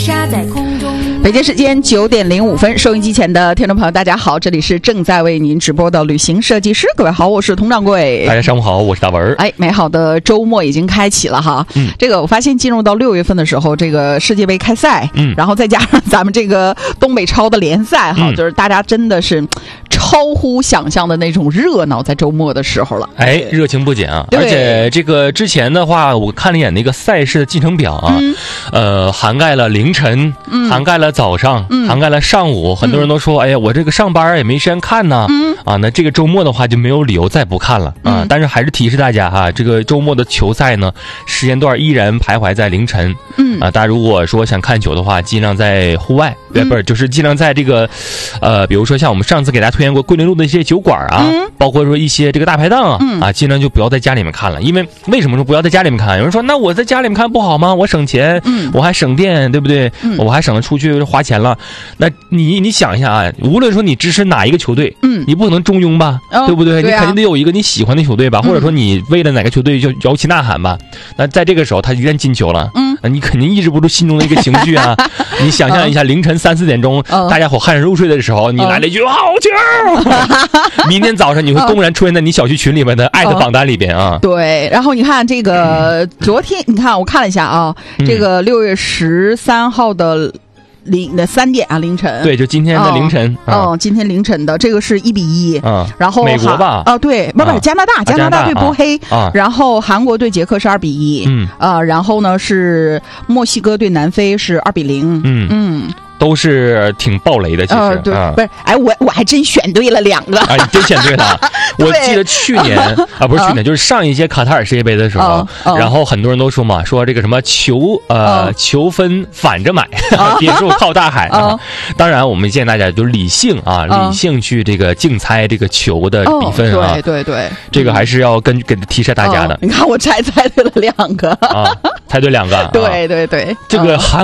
沙在空中。 北京时间9点05分，收音机前的听众朋友，大家好，这里是正在为您直播的旅行设计师。各位好，我是佟掌柜。 大家上午好，我是大文。 哎，美好的周末已经开启了哈。这个我发现进入到6月份的时候，这个世界杯开赛，然后再加上咱们这个东北超的联赛哈，就是大家真的是超乎想象的那种热闹，在周末的时候了。 哎，热情不减啊！而且这个之前的话，我看了一眼那个赛事的进程表啊，涵盖了凌晨，涵盖了早上，涵盖了上午。很多人都说，哎呀，我这个上班也没时间看呢，那这个周末的话就没有理由再不看了啊。但是还是提示大家哈，这个周末的球赛呢，时间段依然徘徊在凌晨。大家如果说想看球的话，尽量在户外，不是，就是尽量在这个，比如说像我们上次给大家推荐过桂林路的一些酒馆啊，包括说一些这个大排档啊，尽量就不要在家里面看了。因为为什么说不要在家里面看？有人说，那我在家里面看不好吗？我省钱，我还省电，对不对？我还省得出去花钱了。那你想一下啊，无论说你支持哪一个球队，你不可能中庸吧，对不对？你肯定得有一个你喜欢的球队吧，或者说你为了哪个球队就摇旗呐喊吧。那在这个时候，他一旦进球了，你肯定抑制不住心中的一个情绪啊。你想象一下，凌晨3、4点钟，大家伙酣然入睡的时候，你来了一句好球，明天早上你会公然出现在你小区群里面的艾特榜单里边啊。 对，然后你看这个昨天，你看我看了一下啊，这个6月13号的3点啊，凌晨。 对，就今天的凌晨。 今天凌晨的这个是1-1。然后美国吧？ 对，不是加拿大对波黑。然后韩国对捷克是2-1。然后呢是墨西哥对南非是2-0。 都是挺爆雷的，其实。 对，不是，哎，我还真选对了2个。 啊，你真选对了。我记得去年啊，不是去年，就是上一届卡塔尔世界杯的时候，然后很多人都说嘛，说这个什么球分反着买，别墅靠大海。当然，我们建议大家就是理性啊，理性去这个竞猜这个球的比分啊。 对， 这个还是要给提示大家的。 你看我猜对了2个啊，猜对2个。 对， 这个韩